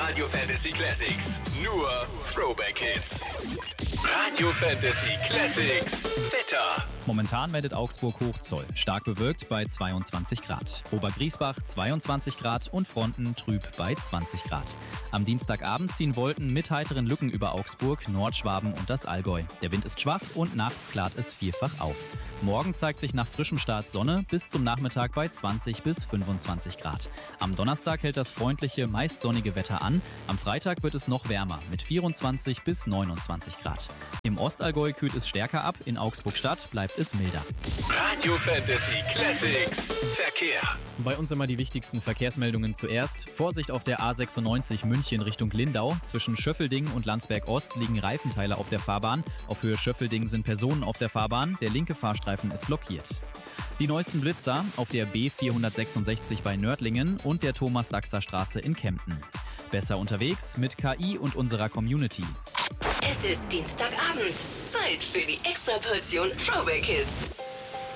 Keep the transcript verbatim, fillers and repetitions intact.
Radio Fantasy Classics. Nur Throwback Hits. Radio Fantasy Classics. Wetter. Momentan meldet Augsburg Hochzoll. Stark bewölkt bei zweiundzwanzig Grad. Obergriesbach zweiundzwanzig Grad und Fronten trüb bei zwanzig Grad. Am Dienstagabend ziehen Wolken mit heiteren Lücken über Augsburg, Nordschwaben und das Allgäu. Der Wind ist schwach und nachts klart es vielfach auf. Morgen zeigt sich nach frischem Start Sonne bis zum Nachmittag bei zwanzig bis fünfundzwanzig Grad. Am Donnerstag hält das freundliche, meist sonnige Wetter an. Am Freitag wird es noch wärmer mit vierundzwanzig bis neunundzwanzig Grad. Im Ostallgäu kühlt es stärker ab, in Augsburg-Stadt bleibt es milder. Radio Fantasy Classics. Verkehr. Bei uns immer die wichtigsten Verkehrsmeldungen zuerst. Vorsicht auf der A sechsundneunzig München Richtung Lindau. Zwischen Schöffelding und Landsberg Ost liegen Reifenteile auf der Fahrbahn. Auf Höhe Schöffelding sind Personen auf der Fahrbahn. Der linke Fahrstreifen ist blockiert. Die neuesten Blitzer auf der B vierhundertsechsundsechzig bei Nördlingen und der Thomas-Daxter-Straße in Kempten. Besser unterwegs mit K I und unserer Community. Es ist Dienstagabend. Zeit für die Extraportion Throwback Hits.